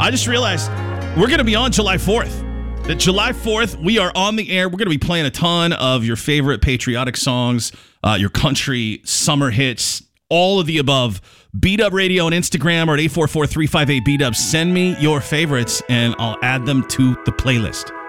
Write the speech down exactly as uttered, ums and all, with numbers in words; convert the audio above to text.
I just realized we're going to be on July fourth. That July fourth, we are on the air. We're going to be playing a ton of your favorite patriotic songs, uh, your country, summer hits, all of the above. B-Dub Radio on Instagram or at eight four four, three five eight, B-Dub. Send me your favorites, and I'll add them to the playlist.